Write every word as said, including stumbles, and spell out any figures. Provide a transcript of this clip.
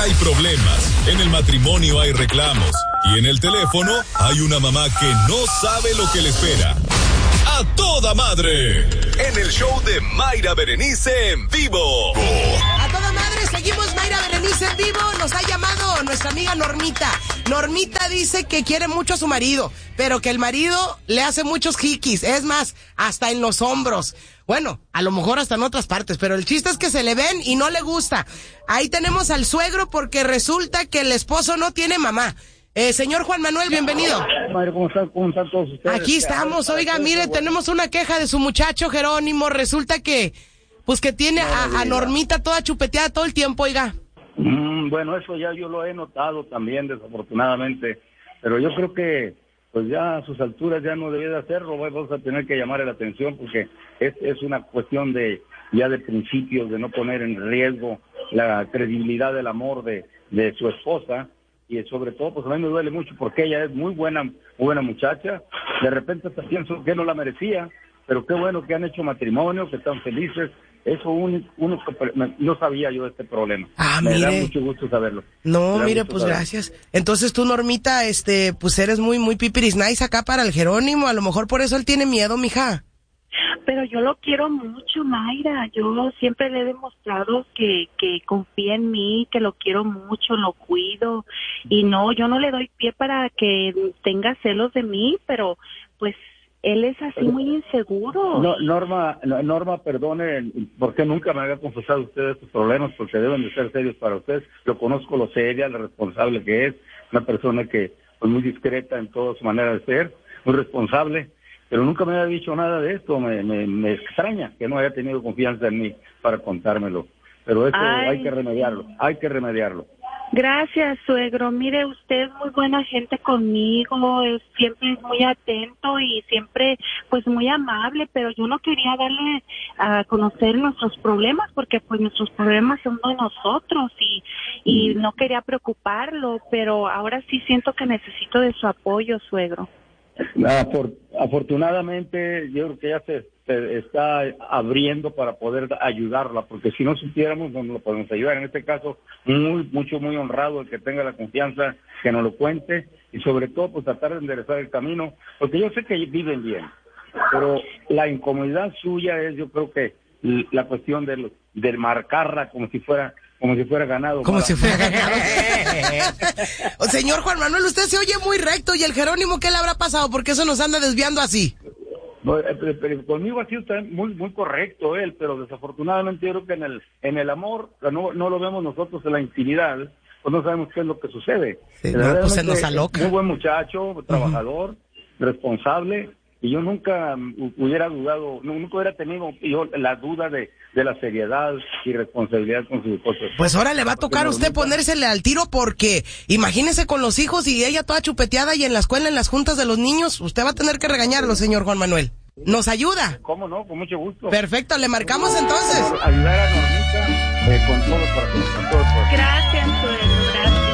hay problemas, en el matrimonio hay reclamos y en el teléfono hay una mamá que no sabe lo que le espera. ¡A toda madre! En el show de Mayra Berenice en vivo. A toda madre, seguimos Mayra Berenice en vivo. Nos ha llamado nuestra amiga Normita. Normita dice que quiere mucho a su marido, pero que el marido le hace muchos jiquis. Es más, hasta en los hombros. Bueno, a lo mejor hasta en otras partes, pero el chiste es que se le ven y no le gusta. Ahí tenemos al suegro porque resulta que el esposo no tiene mamá. Eh, señor Juan Manuel, bienvenido. Madre, ¿cómo están, cómo están todos ustedes? Aquí estamos, oiga, mire, tenemos una queja de su muchacho Jerónimo. Resulta que, pues que tiene a, a Normita toda chupeteada todo el tiempo, oiga. Mm, bueno, eso ya yo lo he notado también, desafortunadamente. Pero yo creo que, pues ya a sus alturas ya no debía de hacerlo. Vamos a tener que llamarle la atención porque es, es una cuestión de ya de principios, de no poner en riesgo la credibilidad del amor de, de su esposa. Y sobre todo, pues a mí me duele mucho porque ella es muy buena, muy buena muchacha. De repente hasta pienso que no la merecía, pero qué bueno que han hecho matrimonio, que están felices. Eso uno, uno no sabía yo de este problema. Ah, me mire. da mucho gusto saberlo. No, mire, pues saberlo. Gracias. Entonces tú, Normita, este, pues eres muy, muy pipiris nice acá para el Jerónimo. A lo mejor por eso él tiene miedo, mija. Pero yo lo quiero mucho, Mayra. Yo siempre le he demostrado que, que confía en mí, que lo quiero mucho, lo cuido. Y no, yo no le doy pie para que tenga celos de mí, pero pues él es así muy inseguro. No, Norma, Norma, perdone, porque nunca me había confesado usted de estos problemas, porque deben de ser serios para usted. Lo conozco lo seria, lo responsable que es, una persona que pues muy discreta en toda su manera de ser, muy responsable. Pero nunca me había dicho nada de esto, me, me, me extraña que no haya tenido confianza en mí para contármelo. Pero eso Ay, hay que remediarlo, hay que remediarlo. Gracias, suegro. Mire, usted es muy buena gente conmigo, es, siempre es muy atento y siempre pues muy amable, pero yo no quería darle a conocer nuestros problemas porque pues nuestros problemas son de nosotros y, y no quería preocuparlo, pero ahora sí siento que necesito de su apoyo, suegro. Afor, afortunadamente yo creo que ya se, se está abriendo para poder ayudarla, porque si no supiéramos no lo podemos ayudar. En este caso, muy mucho, muy honrado el que tenga la confianza, que nos lo cuente, y sobre todo pues tratar de enderezar el camino, porque yo sé que viven bien, pero la incomodidad suya es, yo creo que la cuestión del, del marcarla como si fuera como si fuera ganado. Como si fuera ganado. Señor Juan Manuel, usted se oye muy recto. ¿Y el Jerónimo qué le habrá pasado? ¿Por qué eso nos anda desviando así? No, pero, pero conmigo ha sido muy muy correcto él, pero desafortunadamente yo creo que en el en el amor no, no lo vemos nosotros en la intimidad, pues no sabemos qué es lo que sucede. Sí, no, pues se nos aloca. Muy buen muchacho, trabajador, uh-huh. responsable. Y yo nunca hubiera dudado, nunca hubiera tenido yo la duda de, de la seriedad y responsabilidad con sus cosas. Pues ahora le va a tocar a usted ponérsele al tiro porque imagínese con los hijos y ella toda chupeteada y en la escuela, en las juntas de los niños, usted va a tener que regañarlo, señor Juan Manuel. ¿Nos ayuda? ¿Cómo no? Con mucho gusto. Perfecto, le marcamos entonces. Ayudar a Normita eh, con todo por con todo por. Gracias, suegro.